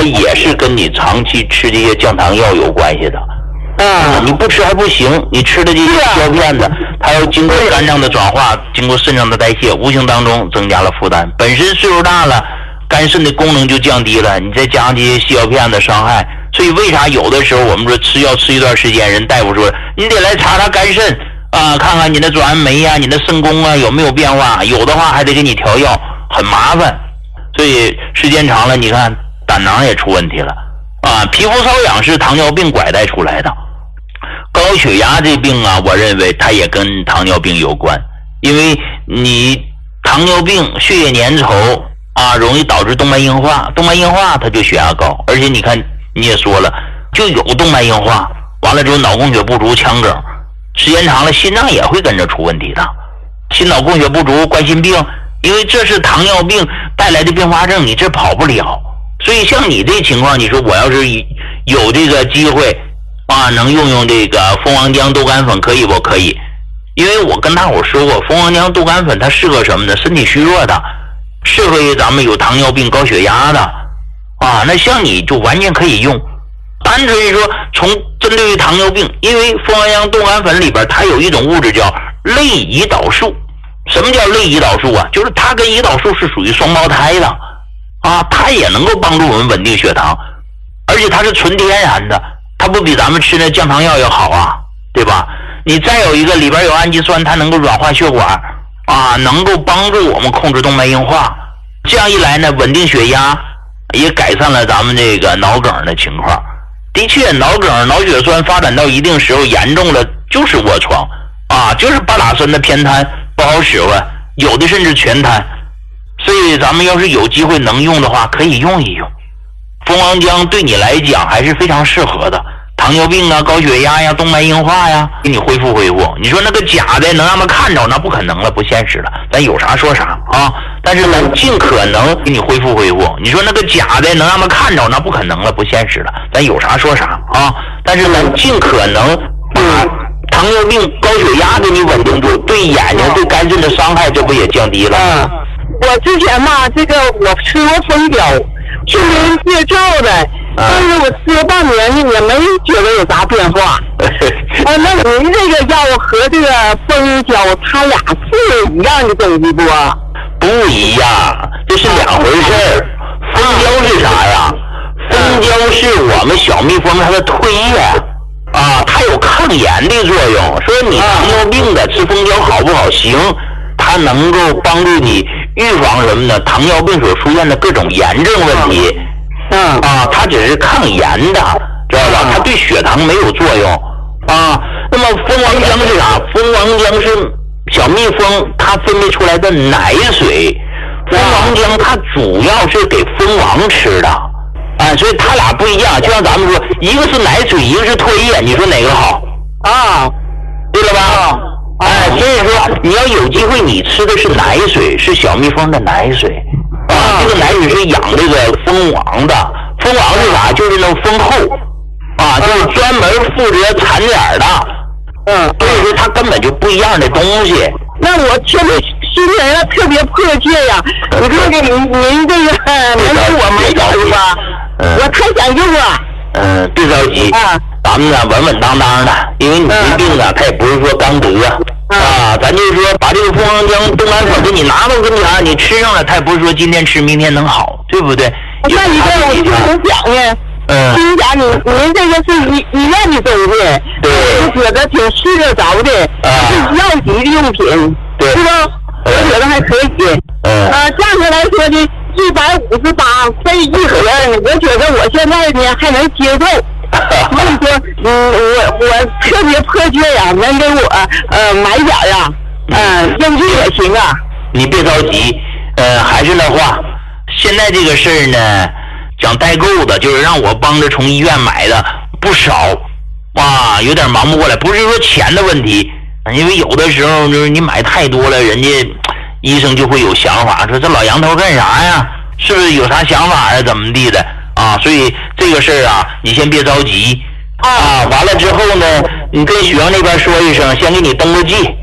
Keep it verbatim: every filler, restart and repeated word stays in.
也是跟你长期吃这些降糖药有关系的。 啊， 你不吃还不行，你吃的这些胶片子，它要经过肝脏的转化，经过肾脏的代谢，无形当中增加了负担。本身岁数大了，肝肾的功能就降低了，你再加上这些细胶片的伤害，所以为啥有的时候我们说吃药吃一段时间，人大夫说你得来查查肝肾啊，看看你的转氨酶呀、你的肾功啊有没有变化，有的话还得给你调药，很麻烦。所以时间长了，你看胆囊也出问题了啊。皮肤瘙痒是糖尿病拐带出来的。高血压这病啊，我认为它也跟糖尿病有关，因为你糖尿病血液粘稠啊，容易导致动脉硬化，动脉硬化它就血压高，而且你看你也说了，就有动脉硬化，完了之后脑供血不足、腔梗，时间长了心脏也会跟着出问题的，心脑供血不足、冠心病，因为这是糖尿病带来的并发症，你这跑不了。所以像你这情况，你说我要是有这个机会啊，能用用这个蜂王浆豆苷粉可以不可以？因为我跟大伙说过，蜂王浆豆苷粉它适合什么呢？身体虚弱的，适合于咱们有糖尿病、高血压的啊。那像你就完全可以用。单纯说从针对于糖尿病，因为蜂王浆豆苷粉里边它有一种物质叫类胰岛素。什么叫类胰岛素啊？就是它跟胰岛素是属于双胞胎的啊，它也能够帮助我们稳定血糖，而且它是纯天然的。它不比咱们吃的降糖药要好啊，对吧？你再有一个里边有氨基酸，它能够软化血管啊，能够帮助我们控制动脉硬化。这样一来呢，稳定血压，也改善了咱们这个脑梗的情况。的确，脑梗、脑血栓发展到一定时候严重了，就是卧床啊，就是半拉身的偏瘫，不好使唤，有的甚至全瘫。所以咱们要是有机会能用的话，可以用一用。蜂王浆对你来讲还是非常适合的，糖尿病啊、高血压呀、动脉硬化呀，给你恢复恢复。你说那个假的能让他看着，那不可能了，不现实了。咱有啥说啥啊，但是咱尽可能给你恢复恢复。你说那个假的能让他看着，那不可能了，不现实了。咱有啥说啥啊，但是咱尽可能把糖尿病、高血压给你稳定住，对眼睛、对肝肾的伤害，这不也降低了？ 嗯，我之前嘛，这个我吃过蜂胶。去年介绍的，但是我吃了半年也没觉得有啥变化。啊，那您这个药和这个蜂胶，它俩是一样的东西不？ 不一样，这是两回事儿。蜂胶是啥呀？蜂胶是我们小蜜蜂它的唾液啊，它有抗炎的作用。说你糖尿病的吃蜂胶好不好？行，它能够帮助你预防什么呢？糖尿病所出现的各种炎症问题。嗯啊，它只是抗炎的，知道吧？它对血糖没有作用啊。那么蜂王浆是啥？蜂王浆是小蜜蜂它分泌出来的奶水。蜂王浆它主要是给蜂王吃的，啊，所以它俩不一样。就像咱们说，一个是奶水，一个是唾液，你说哪个好？啊，对了吧？哎，所以说你要有机会，你吃的是奶水，是小蜜蜂的奶水啊。这个奶水是养这个蜂王的，蜂王是啥？就是那蜂后啊，就是专门负责产点的。嗯，所以说它根本就不一样的东西。 那我现在心里特别迫切呀！你看看您您这个能给我买点吧？我太想用了。 嗯，别着急。啊。咱们呢稳稳当当的，因为你这病啊，它也不是说刚得啊，咱就是说把这个蜂王浆豆苷粉给你拿到跟前，你吃上了，它也不是说今天吃明天能好，对不对？ 那一个我就想讲呢，嗯，心想你您这个是医医院的东西， 对， 我觉得挺适合着的，是药级的用品， 对， 是吧？我觉得还可以，嗯，啊，价格来说呢，一百五十八这一盒，我觉得我现在呢还能接受。所以说，嗯，我我特别迫切呀，能给我呃买点呀，嗯，用这也行啊。 你别着急，呃，还是那话，现在这个事儿呢，讲代购的，就是让我帮着从医院买的不少，啊，有点忙不过来，不是说钱的问题，因为有的时候就是你买太多了，人家医生就会有想法，说这老杨头干啥呀？是不是有啥想法啊？怎么地的？啊，所以这个事儿啊，你先别着急啊。完了之后呢，你跟许阳那边说一声，先给你登个记